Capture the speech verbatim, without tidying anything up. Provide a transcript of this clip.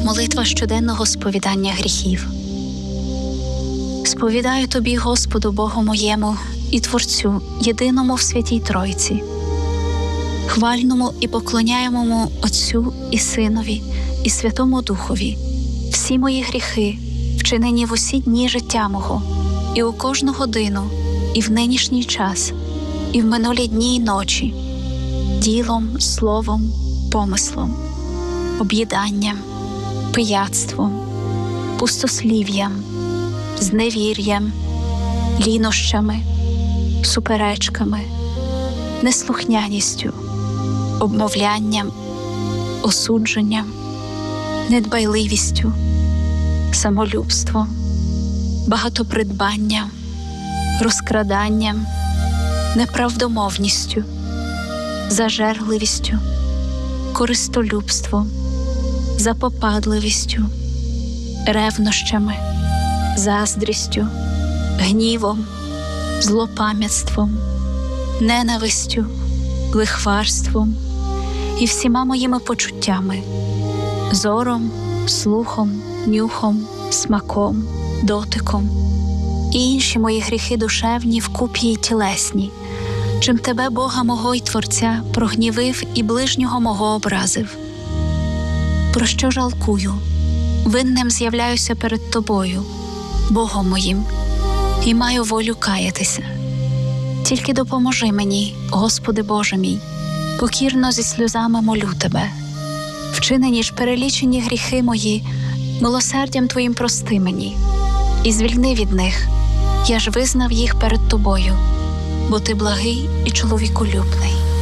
Молитва щоденного сповідання гріхів. Сповідаю Тобі, Господу Богу моєму і Творцю, єдиному в Святій Тройці, хвальному і поклоняємому Отцю і Синові і Святому Духові, всі мої гріхи, вчинені в усі дні життя мого, і у кожну годину, і в нинішній час, і в минулі дні й ночі, ділом, словом, помислом, об'їданням, пияцтвом, пустослів'ям, зневір'ям, лінощами, суперечками, неслухняністю, обмовлянням, осудженням, недбайливістю, самолюбством, багатопридбанням, розкраданням, неправдомовністю, зажерливістю, користолюбством, запопадливістю, ревнощами, заздрістю, гнівом, злопам'ятством, ненавистю, лихварством і всіма моїми почуттями, зором, слухом, нюхом, смаком, дотиком і інші мої гріхи душевні вкупі й тілесні, чим Тебе, Бога мого й Творця, прогнівив і ближнього мого образив. Про що жалкую, винним з'являюся перед Тобою, Богом моїм, і маю волю каятися. Тільки допоможи мені, Господи Боже мій, покірно зі сльозами молю Тебе. Вчинені ж перелічені гріхи мої, милосердям Твоїм прости мені, і звільни від них, я ж визнав їх перед Тобою, бо Ти благий і чоловіколюбний.